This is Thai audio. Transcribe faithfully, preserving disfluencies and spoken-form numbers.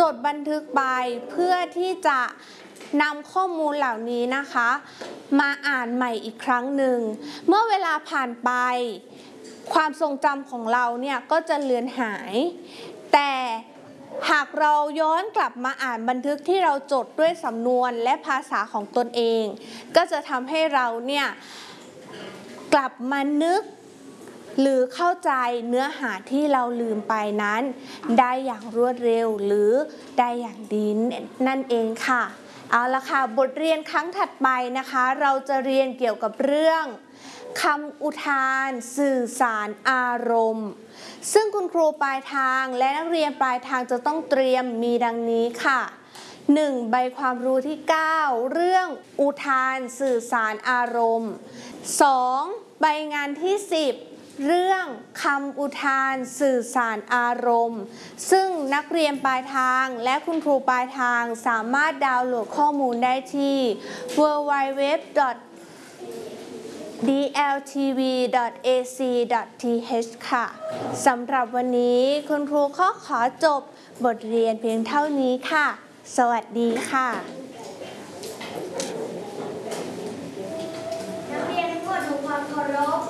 ดบันทึกไปเพื่อที่จะนำข้อมูลเหล่านี้นะคะมาอ่านใหม่อีกครั้งหนึ่งเมื่อเวลาผ่านไปความทรงจำของเราเนี่ยก็จะเลือนหายแต่หากเราย้อนกลับมาอ่านบันทึกที่เราจดด้วยสำนวนและภาษาของตนเองก็จะทำให้เราเนี่ยกลับมานึกหรือเข้าใจเนื้อหาที่เราลืมไปนั้นได้อย่างรวดเร็วหรือได้อย่างดีนั่นเองค่ะเอาละค่ะบทเรียนครั้งถัดไปนะคะเราจะเรียนเกี่ยวกับเรื่องคำอุทานสื่อสารอารมณ์ซึ่งคุณครูปลายทางและนักเรียนปลายทางจะต้องเตรียมมีดังนี้ค่ะ หนึ่ง. ใบความรู้ที่ เก้า เรื่องอุทานสื่อสารอารมณ์ สอง. ใบงานที่ สิบเรื่องคำอุทานสื่อสารอารมณ์ซึ่งนักเรียนปลายทางและคุณครูปลายทางสามารถดาวน์โหลดข้อมูลได้ที่ ดับเบิลยู ดับเบิลยู ดับเบิลยู ดอท ดี แอล ที วี ดอท เอ ซี ดอท ที เอช ค่ะสำหรับวันนี้คุณครูก็ขอจบบทเรียนเพียงเท่านี้ค่ะสวัสดีค่ะนักเรียนทุกคนทุกความเคารพ